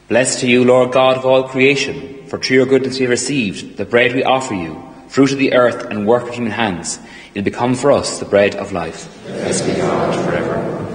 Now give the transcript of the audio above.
Blessed are you, Lord God of all creation, for through your goodness we have received the bread we offer you, fruit of the earth and work of human hands. It will become for us the bread of life. Blessed be God forever.